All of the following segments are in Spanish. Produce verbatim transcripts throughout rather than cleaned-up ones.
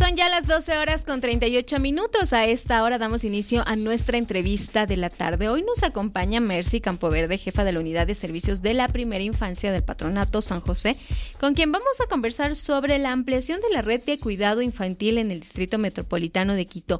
Son ya las doce horas con treinta y ocho minutos. A esta hora damos inicio a nuestra entrevista de la tarde. Hoy nos acompaña Mercy Campoverde, jefa de la Unidad de Servicios de la Primera Infancia del Patronato San José, con quien vamos a conversar sobre la ampliación de la red de cuidado infantil en el Distrito Metropolitano de Quito.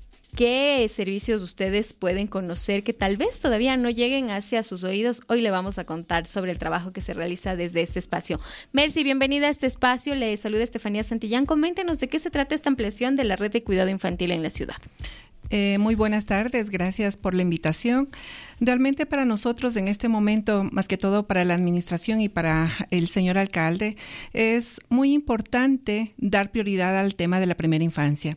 ¿Qué servicios ustedes pueden conocer que tal vez todavía no lleguen hacia sus oídos? Hoy le vamos a contar sobre el trabajo que se realiza desde este espacio. Mercy, bienvenida a este espacio. Le saluda Estefanía Santillán. Coméntenos de qué se trata esta ampliación de la red de cuidado infantil en la ciudad. Eh, muy buenas tardes, gracias por la invitación. Realmente para nosotros en este momento, más que todo para la administración y para el señor alcalde, es muy importante dar prioridad al tema de la primera infancia.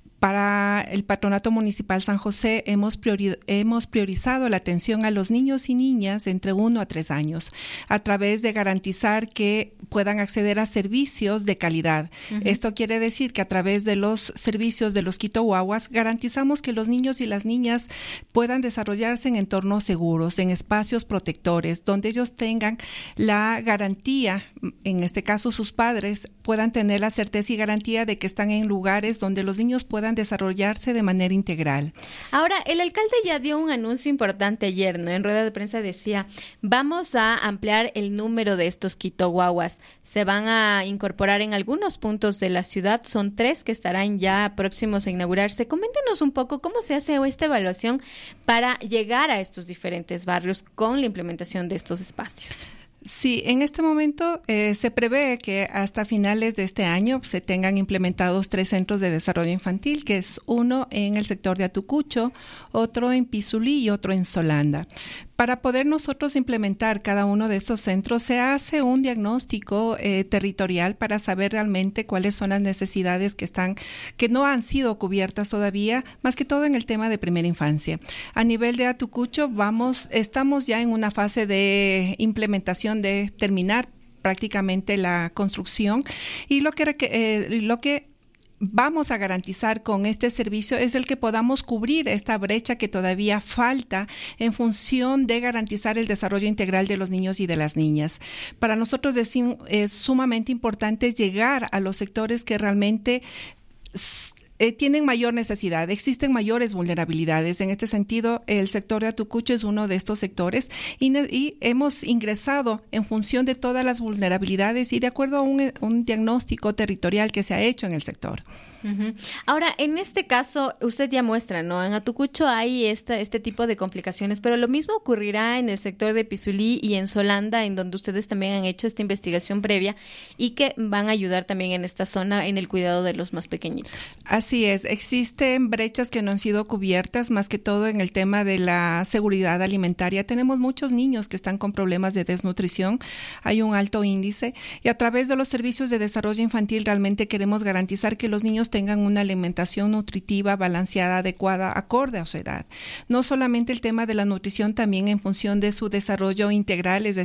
Para el Patronato Municipal San José hemos, priori- hemos priorizado la atención a los niños y niñas entre uno a tres años a través de garantizar que puedan acceder a servicios de calidad. Uh-huh. Esto quiere decir que a través de los servicios de los Quito Guaguas garantizamos que los niños y las niñas puedan desarrollarse en entornos seguros, en espacios protectores, donde ellos tengan la garantía, en este caso sus padres, puedan tener la certeza y garantía de que están en lugares donde los niños puedan desarrollarse de manera integral. Ahora, el alcalde ya dio un anuncio importante ayer, ¿no? En rueda de prensa decía, vamos a ampliar el número de estos Quito Guaguas. Se van a incorporar en algunos puntos de la ciudad, son tres que estarán ya próximos a inaugurarse. Coméntenos un poco cómo se hace esta evaluación para llegar a estos diferentes barrios con la implementación de estos espacios. Sí, en este momento eh, se prevé que hasta finales de este año se tengan implementados tres centros de desarrollo infantil, que es uno en el sector de Atucucho, otro en Pizulí y otro en Solanda. Para poder nosotros implementar cada uno de estos centros, se hace un diagnóstico eh, territorial para saber realmente cuáles son las necesidades que están, que no han sido cubiertas todavía, más que todo en el tema de primera infancia. A nivel de Atucucho, vamos, estamos ya en una fase de implementación de terminar prácticamente la construcción y lo que eh, lo que vamos a garantizar con este servicio es el que podamos cubrir esta brecha que todavía falta en función de garantizar el desarrollo integral de los niños y de las niñas. Para nosotros es, es sumamente importante llegar a los sectores que realmente Eh, tienen mayor necesidad, existen mayores vulnerabilidades. En este sentido, el sector de Atucucho es uno de estos sectores y, y hemos ingresado en función de todas las vulnerabilidades y de acuerdo a un, un diagnóstico territorial que se ha hecho en el sector. Uh-huh. Ahora, en este caso, usted ya muestra, ¿no? En Atucucho hay esta, este tipo de complicaciones, pero lo mismo ocurrirá en el sector de Pizulí y en Solanda, en donde ustedes también han hecho esta investigación previa y que van a ayudar también en esta zona en el cuidado de los más pequeñitos. Así es, existen brechas que no han sido cubiertas, más que todo en el tema de la seguridad alimentaria. Tenemos muchos niños que están con problemas de desnutrición, hay un alto índice y a través de los servicios de desarrollo infantil realmente queremos garantizar que los niños tengan una alimentación nutritiva, balanceada, adecuada, acorde a su edad. No solamente el tema de la nutrición, también en función de su desarrollo integral, es decir,